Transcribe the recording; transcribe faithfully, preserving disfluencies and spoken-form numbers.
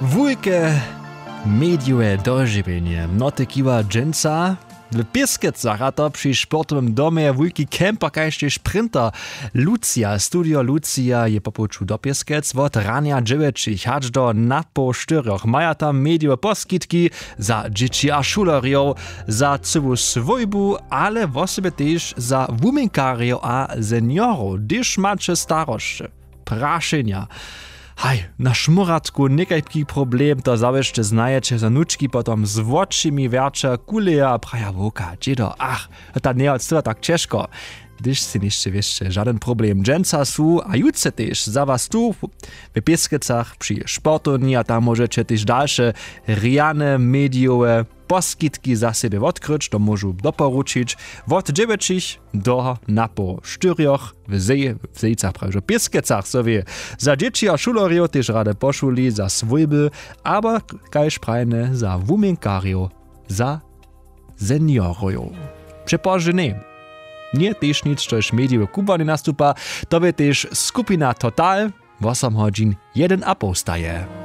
Wujke mediowe dožiwienie. Noty kiwa dżęca. W Pieskecach, a to przy sportowym domie wujki kemper kajście sprinter. Lucia, studio Lucia je popuczu do Pieskec. Wot rania dziewięć hacz do nadpo czterech. Maja tam mediowe poskitki za dzieci a szulerjów, za cywą swojbu, ale w osobie też za wuminkarjów a seniorów, gdyż macie starości. Praszenia. Haj, na szmuratku nekajki problem, to zawešte znajecie zanučki potom z očimi verča kuleja praja voka. Džedo, ach, ta nie odstava tak ciężko. Gdyż si nište wieszcze, żaden problem. Dżęca su, a jutce też za was tu w Pieskecach przy sportovni, a tam możecie też dalsze riane mediowe poskitki za siebie odkryć, to możu doporučić od dziewięć do napo czterech w zej, w zejcach prawie, w Pieskecach sobie za dzieci a szulerjów też rade poszuli za swojby, aber kajż prajne za wuminkarjów, za seniorów. Przepoży nie. Nie też nic, což mediowe kubany nastupa, to by też skupina Total, osem godzin jeden a pół staje.